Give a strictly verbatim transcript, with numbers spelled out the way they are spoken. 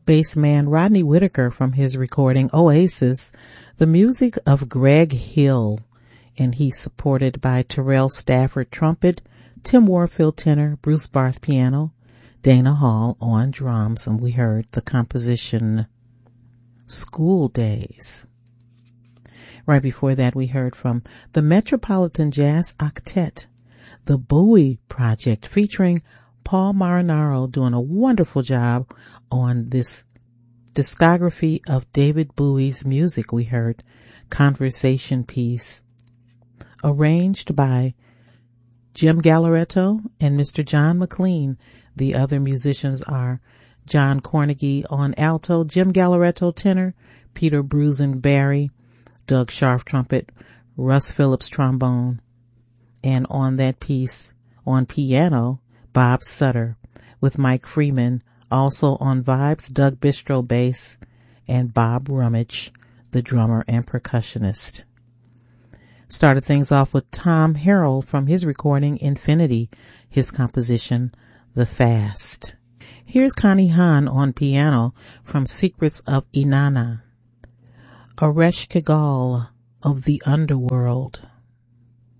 bassman Rodney Whitaker from his recording Oasis, the music of Greg Hill, and he's supported by Terrell Stafford trumpet, Tim Warfield tenor, Bruce Barth piano, Dana Hall on drums, and we heard the composition School Days. Right before that, we heard from the Metropolitan Jazz Octet, the Bowie Project, featuring Paul Marinaro doing a wonderful job on this discography of David Bowie's music. We heard Conversation Piece, arranged by Jim Galleretto and Mister John McLean. The other musicians are John Cornegie on alto, Jim Galleretto tenor, Peter Brusen-Barry, Doug Scharf trumpet, Russ Phillips trombone, and on that piece on piano, Bob Sutter, with Mike Freeman. Also on vibes, Doug Bistro bass, and Bob Rummage, the drummer and percussionist. Started things off with Tom Harrell from his recording Infinity, his composition The Fast. Here's Connie Hahn on piano from Secrets of Inanna, Aresh Kigal of the Underworld.